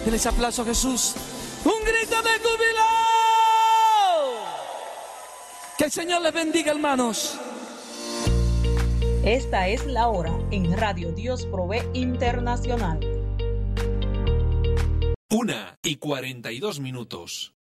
Denle ese aplauso a Jesús. ¡Un grito de júbilo! Que el Señor les bendiga, hermanos. Esta es la hora en Radio Dios Provee Internacional. 1:42.